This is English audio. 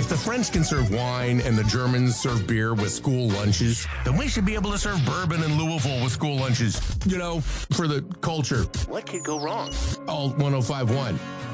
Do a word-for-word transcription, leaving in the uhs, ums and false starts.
If the French can serve wine and the Germans serve beer with school lunches, then we should be able to serve bourbon in Louisville with school lunches. You know, for the culture. What could go wrong? All one oh five point one.